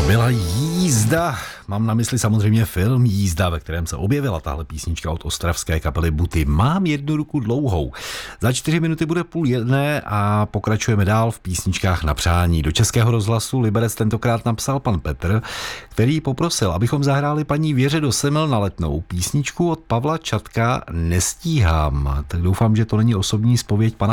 Byla jízda. Mám na mysli samozřejmě film Jízda, ve kterém se objevila tahle písnička od ostravské kapely Buty. Mám jednu ruku dlouhou. Za 4 minuty bude 12:30 a pokračujeme dál v písničkách na přání. Do Českého rozhlasu Liberec tentokrát napsal pan Petr, který poprosil, abychom zahráli paní Věře do Semil na Letnou písničku od Pavla Čatka Nestíhám. Tak doufám, že to není osobní zpověď pana